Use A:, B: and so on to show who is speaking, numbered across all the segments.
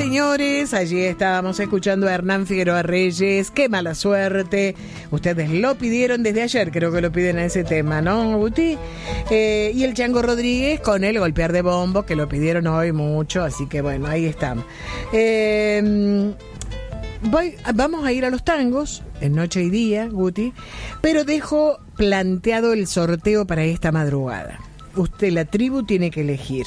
A: señores, allí estábamos escuchando a Hernán Figueroa Reyes. Qué mala suerte. Ustedes lo pidieron desde ayer, creo que lo piden a ese tema, ¿no, Guti? Y el Chango Rodríguez con el golpear de bombo, que lo pidieron hoy mucho, así que bueno, ahí estamos. Vamos a ir a los tangos en noche y día, Guti, pero dejo planteado el sorteo para esta madrugada. Usted, la tribu, tiene que elegir.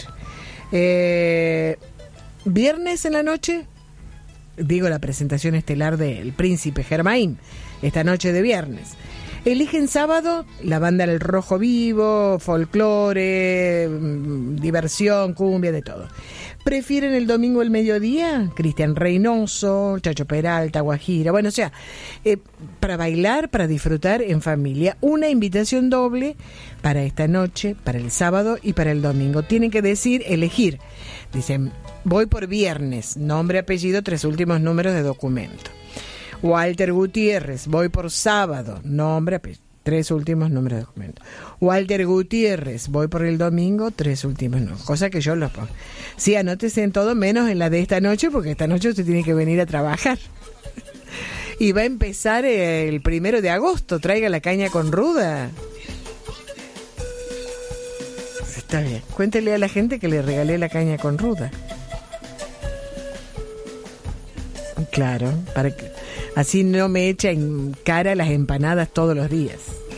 A: Viernes en la noche, digo, la presentación estelar del Príncipe Germain, esta noche de viernes. Eligen sábado la banda El Rojo Vivo, folclore, diversión, cumbia, de todo. ¿Prefieren el domingo al mediodía? Cristian Reynoso, Chacho Peralta, Guajira. Bueno, o sea, para bailar, para disfrutar en familia. Una invitación doble para esta noche, para el sábado y para el domingo. Tienen que elegir. Dicen, voy por viernes, nombre, apellido, 3 últimos números de documento. Walter Gutiérrez, voy por sábado, nombre, apellido, 3 últimos números de documento. Walter Gutiérrez, voy por el domingo, 3 últimos números. Cosa que yo los pongo. Sí, anótese en todo menos en la de esta noche, porque esta noche usted tiene que venir a trabajar. Y va a empezar el 1 de agosto. Traiga la caña con ruda. Está bien. Cuéntele a la gente que le regalé la caña con ruda. Claro, para que así no me echa en cara las empanadas todos los días.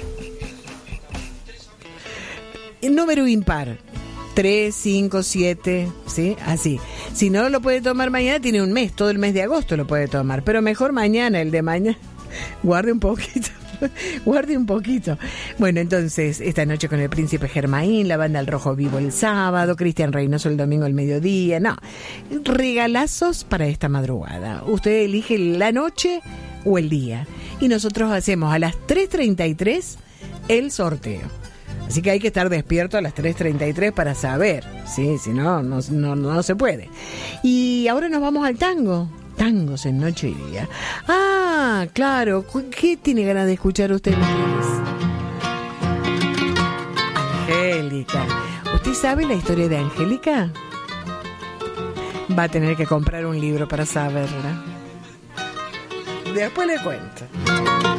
A: El número impar, 3, 5, 7, ¿sí? Así. Si no lo puede tomar mañana, tiene un mes, todo el mes de agosto lo puede tomar. Pero mejor mañana, el de mañana. Guarde un poquito. Guarde un poquito. Bueno, entonces, esta noche con el Príncipe Germain, la banda El Rojo Vivo el sábado, Cristian Reynoso el domingo al mediodía. No, regalazos para esta madrugada. Usted elige la noche o el día. Y nosotros hacemos a las 3:33 el sorteo. Así que hay que estar despierto a las 3:33 para saber. Sí, si no, no se puede. Y ahora nos vamos al tango. Tangos en noche y día. Ah, claro. ¿Qué tiene ganas de escuchar usted? Angélica. ¿Usted sabe la historia de Angélica? Va a tener que comprar un libro para saberla. Después le cuento.